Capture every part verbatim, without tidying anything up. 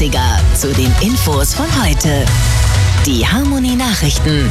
dreißiger zu den Infos von heute. Die Harmony Nachrichten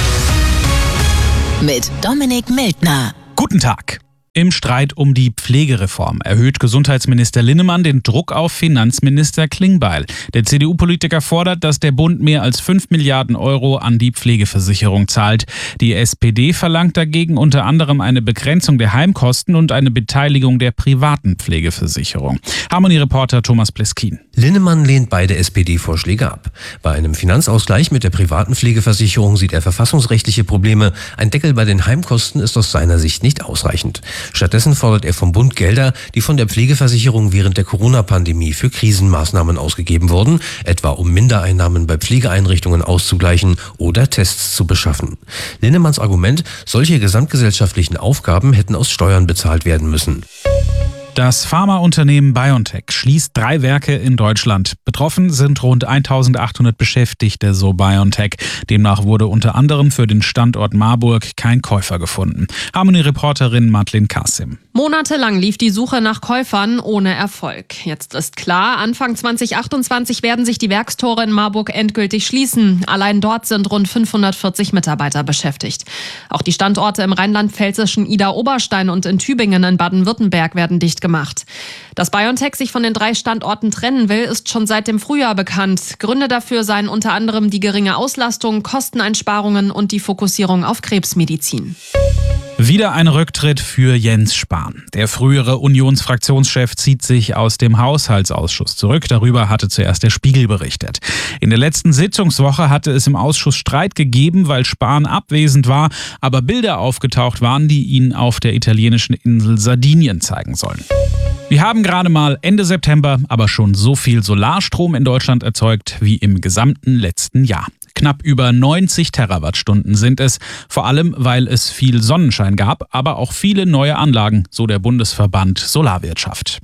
mit Dominik Mildner. Guten Tag. Im Streit um die Pflegereform erhöht Gesundheitsminister Linnemann den Druck auf Finanzminister Klingbeil. Der C D U-Politiker fordert, dass der Bund mehr als fünf Milliarden Euro an die Pflegeversicherung zahlt. Die S P D verlangt dagegen unter anderem eine Begrenzung der Heimkosten und eine Beteiligung der privaten Pflegeversicherung. Harmony-Reporter Thomas Pleskin. Linnemann lehnt beide S P D-Vorschläge ab. Bei einem Finanzausgleich mit der privaten Pflegeversicherung sieht er verfassungsrechtliche Probleme. Ein Deckel bei den Heimkosten ist aus seiner Sicht nicht ausreichend. Stattdessen fordert er vom Bund Gelder, die von der Pflegeversicherung während der Corona-Pandemie für Krisenmaßnahmen ausgegeben wurden, etwa um Mindereinnahmen bei Pflegeeinrichtungen auszugleichen oder Tests zu beschaffen. Linnemanns Argument, solche gesamtgesellschaftlichen Aufgaben hätten aus Steuern bezahlt werden müssen. Das Pharmaunternehmen BioNTech schließt drei Werke in Deutschland. Betroffen sind rund eintausendachthundert Beschäftigte, so BioNTech. Demnach wurde unter anderem für den Standort Marburg kein Käufer gefunden. Harmony-Reporterin Madeleine Kassim. Monatelang lief die Suche nach Käufern ohne Erfolg. Jetzt ist klar, Anfang zwanzig achtundzwanzig werden sich die Werkstore in Marburg endgültig schließen. Allein dort sind rund fünfhundertvierzig Mitarbeiter beschäftigt. Auch die Standorte im rheinland-pfälzischen Idar-Oberstein und in Tübingen in Baden-Württemberg werden dicht gemacht. Dass BioNTech sich von den drei Standorten trennen will, ist schon seit dem Frühjahr bekannt. Gründe dafür seien unter anderem die geringe Auslastung, Kosteneinsparungen und die Fokussierung auf Krebsmedizin. Wieder ein Rücktritt für Jens Spahn. Der frühere Unionsfraktionschef zieht sich aus dem Haushaltsausschuss zurück. Darüber hatte zuerst der Spiegel berichtet. In der letzten Sitzungswoche hatte es im Ausschuss Streit gegeben, weil Spahn abwesend war, aber Bilder aufgetaucht waren, die ihn auf der italienischen Insel Sardinien zeigen sollen. Wir haben gerade mal Ende September aber schon so viel Solarstrom in Deutschland erzeugt wie im gesamten letzten Jahr. Knapp über neunzig Terawattstunden sind es, vor allem weil es viel Sonnenschein gab, aber auch viele neue Anlagen, so der Bundesverband Solarwirtschaft.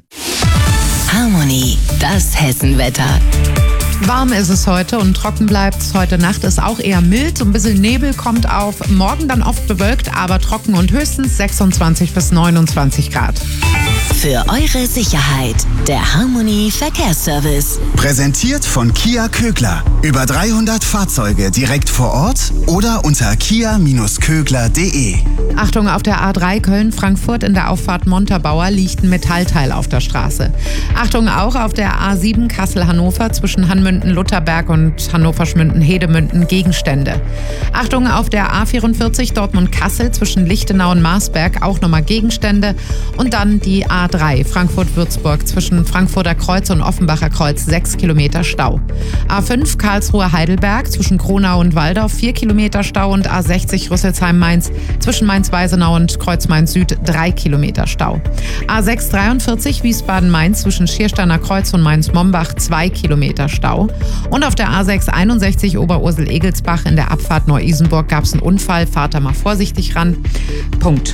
Harmony, das Hessenwetter. Warm ist es heute und trocken bleibt es. Heute Nacht ist auch eher mild. So ein bisschen Nebel kommt auf. Morgen dann oft bewölkt, aber trocken und höchstens sechsundzwanzig bis neunundzwanzig Grad. Für eure Sicherheit, der Harmony Verkehrsservice. Präsentiert von Kia Kögler. Über dreihundert Fahrzeuge direkt vor Ort oder unter kia Bindestrich kögler punkt de. Achtung, auf der A drei Köln-Frankfurt in der Auffahrt Montabaur liegt ein Metallteil auf der Straße. Achtung auch auf der A sieben Kassel-Hannover zwischen Hanmünden-Lutherberg und Hannover-Schmünden-Hedemünden Gegenstände. Achtung auf der A vierundvierzig Dortmund-Kassel zwischen Lichtenau und Marsberg auch nochmal Gegenstände. Und dann die A drei Frankfurt-Würzburg zwischen Frankfurter Kreuz und Offenbacher Kreuz sechs Kilometer Stau. A fünf Karlsruhe-Heidelberg zwischen Kronau und Waldorf vier Kilometer Stau und A sechzig Rüsselsheim-Mainz zwischen Mainz-Weisenau und Kreuz-Main-Süd drei Kilometer Stau. A sechs dreiundvierzig Wiesbaden-Mainz zwischen Schiersteiner Kreuz und Mainz-Mombach zwei Kilometer Stau. Und auf der A sechs einundsechzig Oberursel-Egelsbach in der Abfahrt Neu-Isenburg gab es einen Unfall. Fahrt da mal vorsichtig ran. Punkt.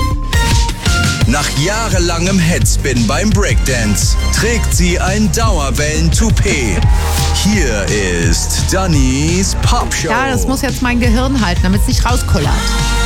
Nach jahrelangem Headspin beim Breakdance trägt sie ein Dauerwellen-Toupet. Hier ist Dannys Popshow. Ja, das muss jetzt mein Gehirn halten, damit es nicht rauskullert.